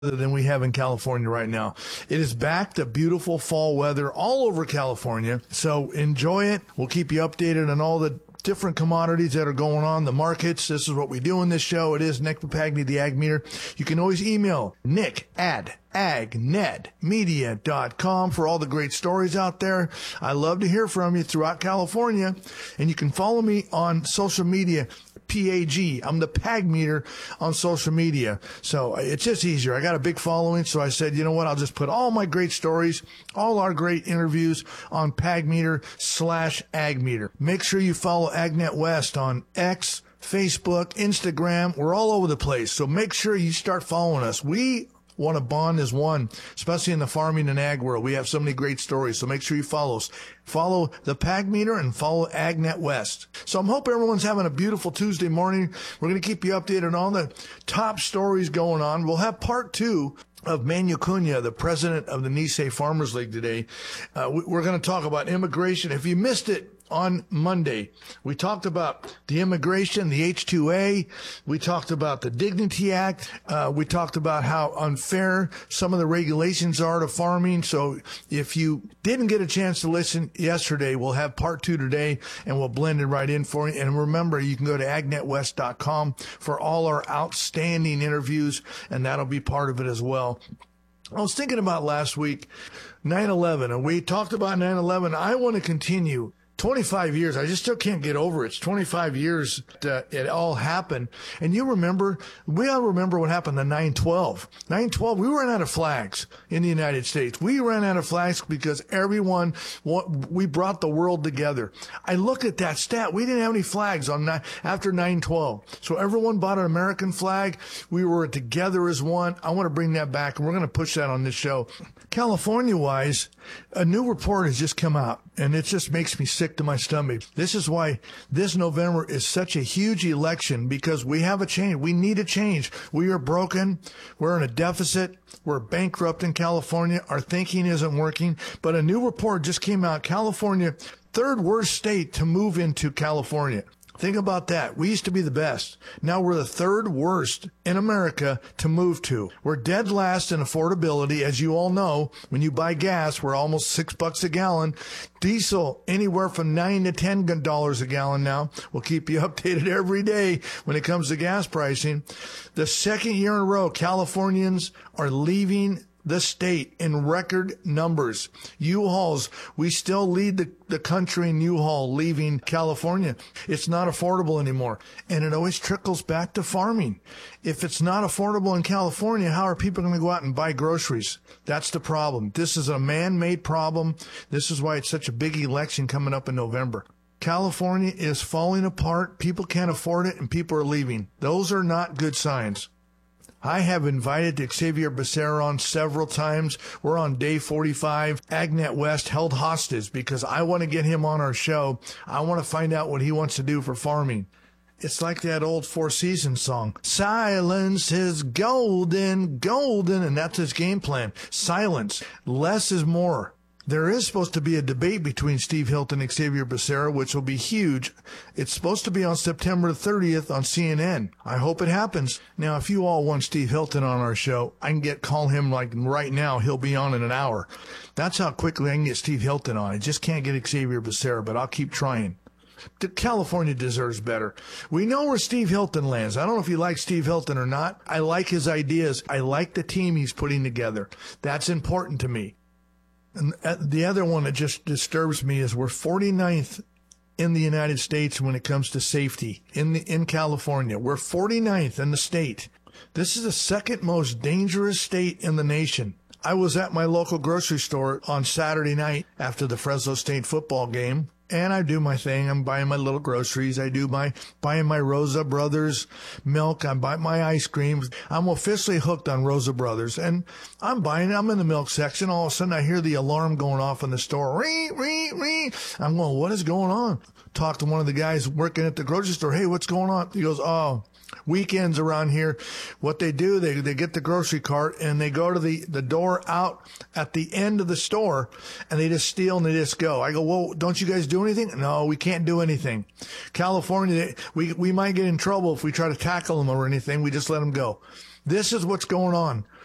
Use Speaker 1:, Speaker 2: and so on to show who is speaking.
Speaker 1: than we have in California right now. It is back to beautiful fall weather all over California. So enjoy it. We'll keep you updated on all the different commodities that are going on, the markets. This is what we do in this show. It is Nick Papagni, the Ag Meter. You can always email nick@agnetmedia.com for all the great stories out there. I love to hear from you throughout California. And you can follow me on social media, PAG. I'm the Pag Meter on social media. So it's just easier. I got a big following. So I said, you know what? I'll just put all my great stories, all our great interviews on Pag Meter/Ag Meter. Make sure you follow AgNet West on X, Facebook, Instagram. We're all over the place. So make sure you start following us. We want to bond as one, especially in the farming and ag world. We have so many great stories, so make sure you follow us. Follow the Pag Meter and follow AgNet West. So I hope everyone's having a beautiful Tuesday morning. We're going to keep you updated on all the top stories going on. We'll have part 2 of Manu Cunha, the president of the Nisei Farmers League today. We're going to talk about immigration. If you missed it, on Monday, we talked about the immigration, the H-2A. We talked about the Dignity Act. We talked about how unfair some of the regulations are to farming. So if you didn't get a chance to listen yesterday, we'll have part 2 today, and we'll blend it right in for you. And remember, you can go to agnetwest.com for all our outstanding interviews, and that'll be part of it as well. I was thinking about last week, 9/11, and we talked about 9/11. I want to continue. 25 years. I just still can't get over it. It's 25 years that it all happened. And we all remember what happened on 9/12. 9/12, we ran out of flags in the United States. We ran out of flags because we brought the world together. I looked at that stat. We didn't have any flags after 9/12. So everyone bought an American flag. We were together as one. I want to bring that back, and we're going to push that on this show. California-wise, a new report has just come out, and it just makes me sick to my stomach. This is why this November is such a huge election, because we have a change. We need a change. We are broken. We're in a deficit. We're bankrupt in California. Our thinking isn't working. But a new report just came out. California, third worst state to move into California. Think about that. We used to be the best. Now we're the third worst in America to move to. We're dead last in affordability. As you all know, when you buy gas, we're almost $6 a gallon. Diesel, anywhere from $9 to $10 a gallon now. We'll keep you updated every day when it comes to gas pricing. The second year in a row, Californians are leaving the state in record numbers. U-Hauls, we still lead the country in U-Haul leaving California. It's not affordable anymore. And it always trickles back to farming. If it's not affordable in California, how are people going to go out and buy groceries? That's the problem. This is a man-made problem. This is why it's such a big election coming up in November. California is falling apart. People can't afford it, and people are leaving. Those are not good signs. I have invited Xavier Becerra on several times. We're on day 45. AgNet West held hostage because I want to get him on our show. I want to find out what he wants to do for farming. It's like that old Four Seasons song. Silence is golden, golden, and that's his game plan. Silence. Less is more. There is supposed to be a debate between Steve Hilton and Xavier Becerra, which will be huge. It's supposed to be on September 30th on CNN. I hope it happens. Now, if you all want Steve Hilton on our show, I can call him like right now. He'll be on in an hour. That's how quickly I can get Steve Hilton on. I just can't get Xavier Becerra, but I'll keep trying. California deserves better. We know where Steve Hilton lands. I don't know if you like Steve Hilton or not. I like his ideas. I like the team he's putting together. That's important to me. And the other one that just disturbs me is we're 49th in the United States when it comes to safety in California. We're 49th in the state. This is the second most dangerous state in the nation. I was at my local grocery store on Saturday night after the Fresno State football game. And I do my thing. I'm buying my little groceries. I do buying my Rosa Brothers milk. I'm buying my ice cream. I'm officially hooked on Rosa Brothers. And I'm in the milk section. All of a sudden I hear the alarm going off in the store. Ring, ring, ring. I'm going, what is going on? Talk to one of the guys working at the grocery store. Hey, what's going on? He goes, oh, weekends around here, what they do, they get the grocery cart and they go to the door out at the end of the store and they just steal and they just go. I go, well, don't you guys do anything? No, we can't do anything. California, we might get in trouble if we try to tackle them or anything. We just let them go. This is what's going on.